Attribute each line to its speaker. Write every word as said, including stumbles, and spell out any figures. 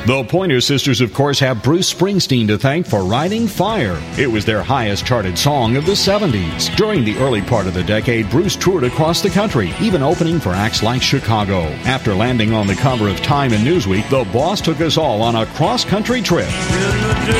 Speaker 1: The Pointer Sisters, of course, have Bruce Springsteen to thank for writing Fire. It was their highest charted song of the seventies. During the early part of the decade, Bruce toured across the country, even opening for acts like Chicago. After landing on the cover of Time and Newsweek, the boss took us all on a cross-country trip.